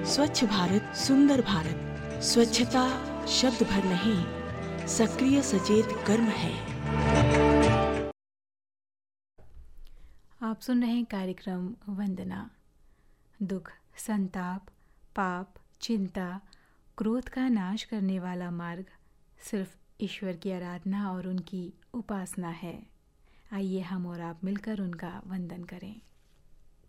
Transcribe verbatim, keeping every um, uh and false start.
स्वच्छ भारत सुंदर भारत। स्वच्छता शब्द भर नहीं, सक्रिय सचेत कर्म है। आप सुन रहे हैं कार्यक्रम वंदना। दुख, संताप, पाप, चिंता, क्रोध का नाश करने वाला मार्ग सिर्फ ईश्वर की आराधना और उनकी उपासना है। आइए हम और आप मिलकर उनका वंदन करें।